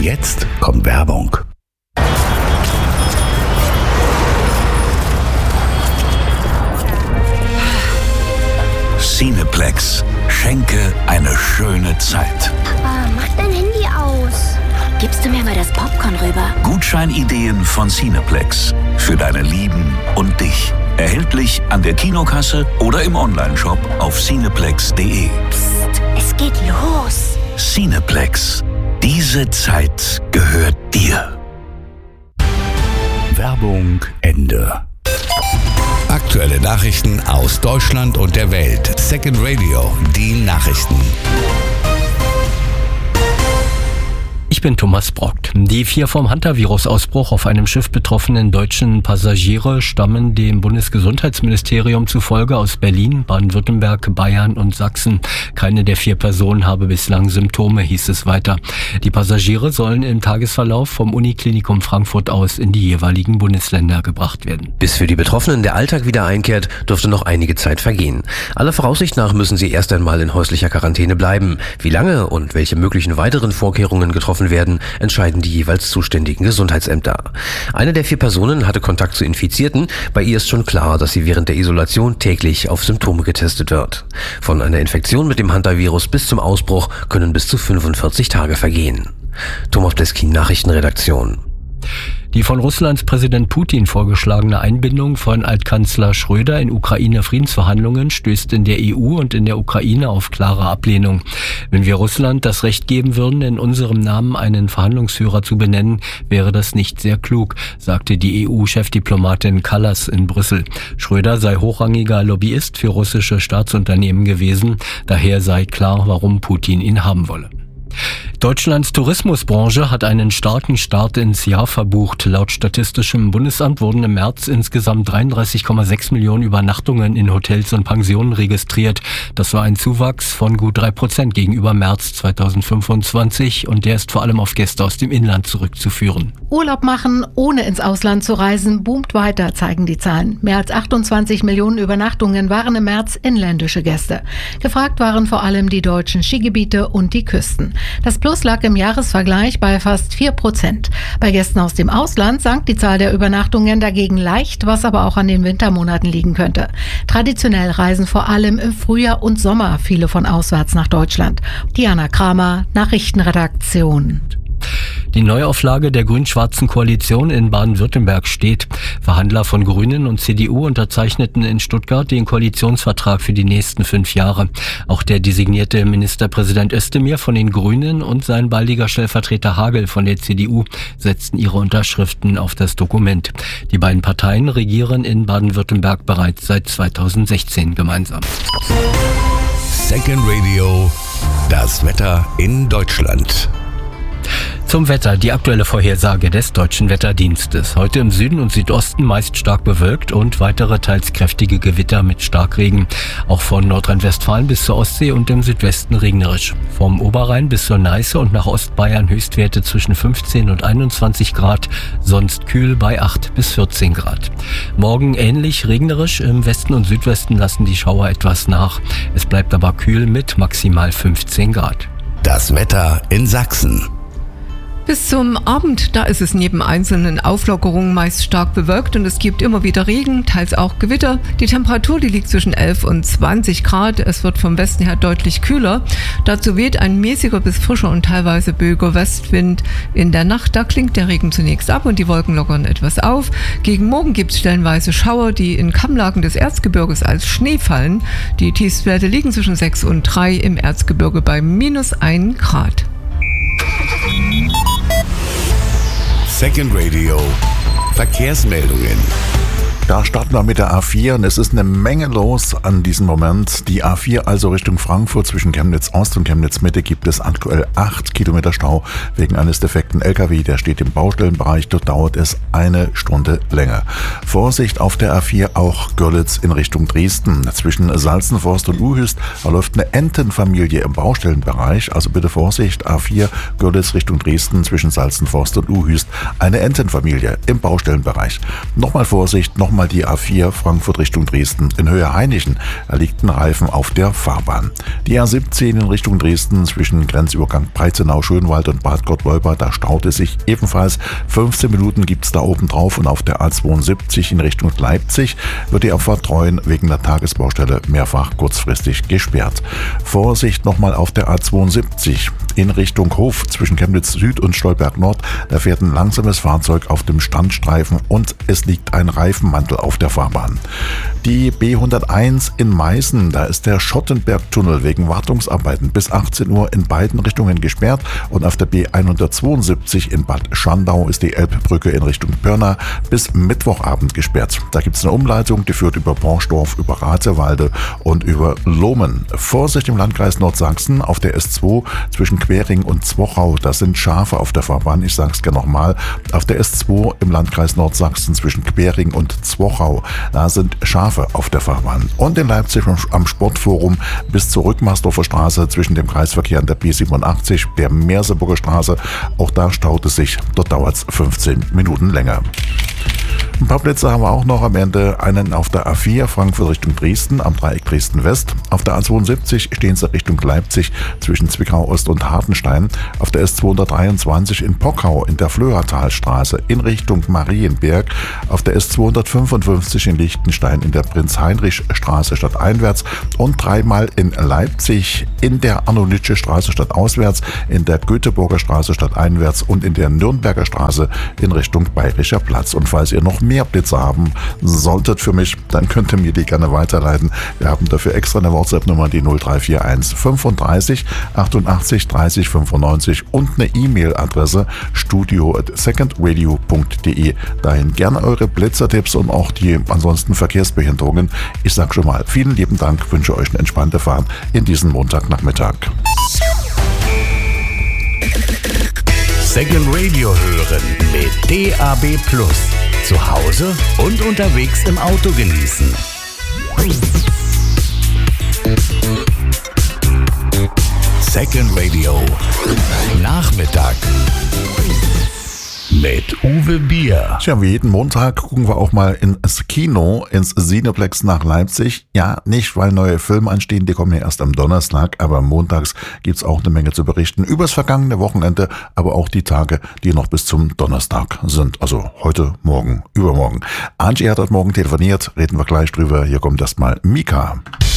Jetzt kommt Werbung. Cineplex. Schenke eine schöne Zeit. Papa, mach dein Handy aus. Gibst du mir mal das Popcorn rüber? Gutscheinideen von Cineplex. Für deine Lieben und dich. Erhältlich an der Kinokasse oder im Onlineshop auf cineplex.de. Psst, es geht los. Cineplex. Diese Zeit gehört dir. Werbung Ende. Aktuelle Nachrichten aus Deutschland und der Welt. Second Radio, die Nachrichten. Ich bin Thomas Brockt. Die 4 vom Hantavirus-Ausbruch auf einem Schiff betroffenen deutschen Passagiere stammen dem Bundesgesundheitsministerium zufolge aus Berlin, Baden-Württemberg, Bayern und Sachsen. Keine der 4 Personen habe bislang Symptome, hieß es weiter. Die Passagiere sollen im Tagesverlauf vom Uniklinikum Frankfurt aus in die jeweiligen Bundesländer gebracht werden. Bis für die Betroffenen der Alltag wieder einkehrt, dürfte noch einige Zeit vergehen. Aller Voraussicht nach müssen sie erst einmal in häuslicher Quarantäne bleiben. Wie lange und welche möglichen weiteren Vorkehrungen getroffen werden, entscheiden die jeweils zuständigen Gesundheitsämter. Eine der 4 Personen hatte Kontakt zu Infizierten. Bei ihr ist schon klar, dass sie während der Isolation täglich auf Symptome getestet wird. Von einer Infektion mit dem Hantavirus bis zum Ausbruch können bis zu 45 Tage vergehen. Thomas Bleskin, Nachrichtenredaktion. Die von Russlands Präsident Putin vorgeschlagene Einbindung von Altkanzler Schröder in Ukraine-Friedensverhandlungen stößt in der EU und in der Ukraine auf klare Ablehnung. Wenn wir Russland das Recht geben würden, in unserem Namen einen Verhandlungsführer zu benennen, wäre das nicht sehr klug, sagte die EU-Chefdiplomatin Kallas in Brüssel. Schröder sei hochrangiger Lobbyist für russische Staatsunternehmen gewesen, daher sei klar, warum Putin ihn haben wolle. Deutschlands Tourismusbranche hat einen starken Start ins Jahr verbucht. Laut Statistischem Bundesamt wurden im März insgesamt 33,6 Millionen Übernachtungen in Hotels und Pensionen registriert. Das war ein Zuwachs von gut 3% gegenüber März 2025 und der ist vor allem auf Gäste aus dem Inland zurückzuführen. Urlaub machen, ohne ins Ausland zu reisen, boomt weiter, zeigen die Zahlen. Mehr als 28 Millionen Übernachtungen waren im März inländische Gäste. Gefragt waren vor allem die deutschen Skigebiete und die Küsten. Das Plus lag im Jahresvergleich bei fast 4%. Bei Gästen aus dem Ausland sank die Zahl der Übernachtungen dagegen leicht, was aber auch an den Wintermonaten liegen könnte. Traditionell reisen vor allem im Frühjahr und Sommer viele von auswärts nach Deutschland. Diana Kramer, Nachrichtenredaktion. Die Neuauflage der grün-schwarzen Koalition in Baden-Württemberg steht. Verhandler von Grünen und CDU unterzeichneten in Stuttgart den Koalitionsvertrag für die nächsten 5 Jahre. Auch der designierte Ministerpräsident Özdemir von den Grünen und sein baldiger Stellvertreter Hagel von der CDU setzten ihre Unterschriften auf das Dokument. Die beiden Parteien regieren in Baden-Württemberg bereits seit 2016 gemeinsam. Second Radio, das Wetter in Deutschland. Zum Wetter, die aktuelle Vorhersage des Deutschen Wetterdienstes. Heute im Süden und Südosten meist stark bewölkt und weitere teils kräftige Gewitter mit Starkregen. Auch von Nordrhein-Westfalen bis zur Ostsee und im Südwesten regnerisch. Vom Oberrhein bis zur Neiße und nach Ostbayern Höchstwerte zwischen 15 und 21 Grad, sonst kühl bei 8 bis 14 Grad. Morgen ähnlich regnerisch, im Westen und Südwesten lassen die Schauer etwas nach. Es bleibt aber kühl mit maximal 15 Grad. Das Wetter in Sachsen. Bis zum Abend, da ist es neben einzelnen Auflockerungen meist stark bewölkt und es gibt immer wieder Regen, teils auch Gewitter. Die Temperatur, die liegt zwischen 11 und 20 Grad. Es wird vom Westen her deutlich kühler. Dazu weht ein mäßiger bis frischer und teilweise böiger Westwind. In der Nacht, da klingt der Regen zunächst ab und die Wolken lockern etwas auf. Gegen Morgen gibt es stellenweise Schauer, die in Kammlagen des Erzgebirges als Schnee fallen. Die Tiefstwerte liegen zwischen 6 und 3, im Erzgebirge bei -1 Grad. Second Radio, Verkehrsmeldungen. Da starten wir mit der A4 und es ist eine Menge los an diesem Moment. Die A4 also Richtung Frankfurt zwischen Chemnitz Ost und Chemnitz Mitte gibt es aktuell 8 Kilometer Stau wegen eines defekten LKW. Der steht im Baustellenbereich, dort dauert es 1 Stunde länger. Vorsicht auf der A4 auch Görlitz in Richtung Dresden. Zwischen Salzenforst und Uhüst läuft eine Entenfamilie im Baustellenbereich. Also bitte Vorsicht, A4 Görlitz Richtung Dresden zwischen Salzenforst und Uhüst. Eine Entenfamilie im Baustellenbereich. Nochmal Vorsicht, nochmal nochmal die A4 Frankfurt Richtung Dresden. In Höhe Hainichen liegt ein Reifen auf der Fahrbahn. Die A17 in Richtung Dresden zwischen Grenzübergang Breitenau, Schönwald und Bad Gott-Wolper, da staut es sich ebenfalls. 15 Minuten gibt es da oben drauf und auf der A72 in Richtung Leipzig wird die Abfahrt Treuen wegen der Tagesbaustelle mehrfach kurzfristig gesperrt. Vorsicht nochmal auf der A72 in Richtung Hof zwischen Chemnitz Süd und Stolberg Nord. Da fährt ein langsames Fahrzeug auf dem Standstreifen und es liegt ein Reifenmantel auf der Fahrbahn. Die B101 in Meißen, da ist der Schottenbergtunnel wegen Wartungsarbeiten bis 18 Uhr in beiden Richtungen gesperrt und auf der B172 in Bad Schandau ist die Elbbrücke in Richtung Pirna bis Mittwochabend gesperrt. Da gibt es eine Umleitung, die führt über Borchdorf, über Rathewalde und über Lohmen. Vorsicht im Landkreis Nordsachsen auf der S2 zwischen Quering und Zwochau, da sind Schafe auf der Fahrbahn. Ich sag's gerne nochmal, auf der S2 im Landkreis Nordsachsen zwischen Quering und Zwochau, da sind Schafe auf der Fahrbahn. Und in Leipzig am Sportforum bis zur Rückmarsdorfer Straße zwischen dem Kreisverkehr an der B87, der Merseburger Straße, auch da staut es sich, dort dauert es 15 Minuten länger. Ein paar Plätze haben wir auch noch am Ende. Einen auf der A4 Frankfurt Richtung Dresden am Dreieck Dresden-West. Auf der A72 stehen sie Richtung Leipzig zwischen Zwickau Ost und Hartenstein. Auf der S223 in Pockau in der Flöhertalstraße in Richtung Marienberg. Auf der S255 in Liechtenstein in der Prinz-Heinrich-Straße stadteinwärts. Und dreimal in Leipzig in der Arno-Nitsche-Straße stadtauswärts, in der Göteborger Straße stadteinwärts und in der Nürnberger Straße in Richtung Bayerischer Platz. Und falls ihr noch mehr Blitze haben solltet für mich, dann könnt ihr mir die gerne weiterleiten. Wir haben dafür extra eine WhatsApp-Nummer, die 0341 35 88 30 95 und eine E-Mail-Adresse studio@secondradio.de. Dahin gerne eure Blitzertipps und auch die ansonsten Verkehrsbehinderungen. Ich sag schon mal, vielen lieben Dank, wünsche euch eine entspannte Fahrt in diesen Montagnachmittag. Second Radio hören mit DAB+. Zu Hause und unterwegs im Auto genießen. Second Radio Nachmittag mit Uwe Bier. Tja, wie jeden Montag gucken wir auch mal ins Kino, ins Cineplex nach Leipzig. Ja, nicht, weil neue Filme anstehen, die kommen ja erst am Donnerstag, aber montags gibt's auch eine Menge zu berichten übers vergangene Wochenende, aber auch die Tage, die noch bis zum Donnerstag sind. Also heute, morgen, übermorgen. Angie hat heute Morgen telefoniert, reden wir gleich drüber. Hier kommt erstmal Mika.